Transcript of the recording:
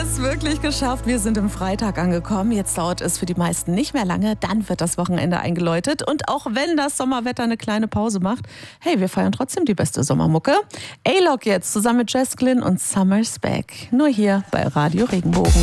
es wirklich geschafft. Wir sind im Freitag angekommen. Jetzt dauert es für die meisten nicht mehr lange. Dann wird das Wochenende eingeläutet. Und auch wenn das Sommerwetter eine kleine Pause macht, hey, wir feiern trotzdem die beste Sommermucke. A-Log jetzt zusammen mit Jess Glynn und Summer's Back. Nur hier bei Radio Regenbogen.